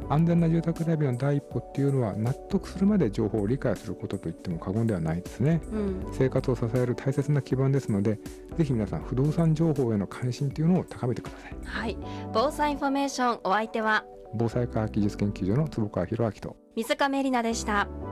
安全な住宅選びの第一歩っていうのは、納得するまで情報を理解することといっても過言ではないですね。生活を支える大切な基盤ですので、ぜひ皆さん不動産情報への関心っていうのを高めてください。 はい、防災インフォメーション、お相手は防災科学技術研究所の坪川博明と水亀里奈でした。